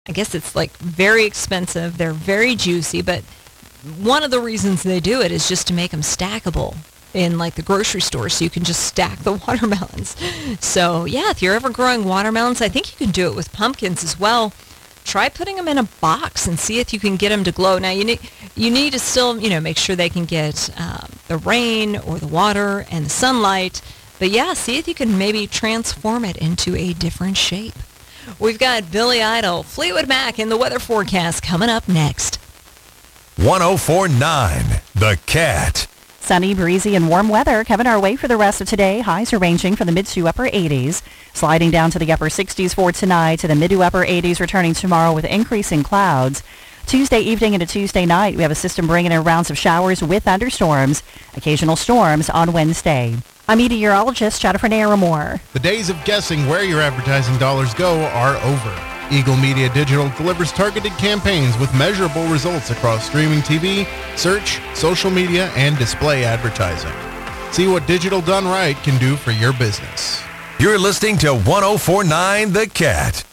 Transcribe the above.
I guess it's like very expensive. They're very juicy, but one of the reasons they do it is just to make them stackable in like the grocery store, so you can just stack the watermelons. So yeah, if you're ever growing watermelons, I think you can do it with pumpkins as well. Try putting them in a box and see if you can get them to glow. Now you need to still make sure they can get the rain or the water and the sunlight. But yeah, see if you can maybe transform it into a different shape. We've got Billy Idol, Fleetwood Mac, and the weather forecast coming up next. 104.9 The Cat. Sunny, breezy, and warm weather coming our way for the rest of today. Highs are ranging from the mid to upper 80s, sliding down to the upper 60s for tonight, to the mid to upper 80s returning tomorrow with increasing clouds. Tuesday evening into Tuesday night, we have a system bringing in rounds of showers with thunderstorms, occasional storms on Wednesday. I'm meteorologist Jennifer Naramore. The days of guessing where your advertising dollars go are over. Eagle Media Digital delivers targeted campaigns with measurable results across streaming TV, search, social media, and display advertising. See what digital done right can do for your business. You're listening to 104.9 The Cat.